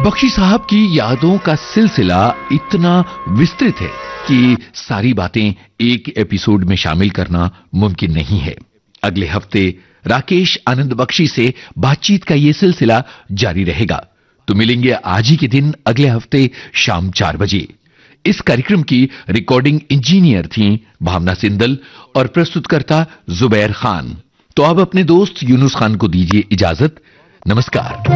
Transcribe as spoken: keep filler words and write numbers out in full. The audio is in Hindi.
बख्शी साहब की यादों का सिलसिला इतना विस्तृत है कि सारी बातें एक एपिसोड में शामिल करना मुमकिन नहीं है। अगले हफ्ते राकेश आनंद बख्शी से बातचीत का यह सिलसिला जारी रहेगा। तो मिलेंगे आज ही के दिन अगले हफ्ते शाम चार बजे। इस कार्यक्रम की रिकॉर्डिंग इंजीनियर थी भावना सिंदल और प्रस्तुतकर्ता जुबैर खान। तो अब अपने दोस्त यूनुस खान को दीजिए इजाजत। नमस्कार।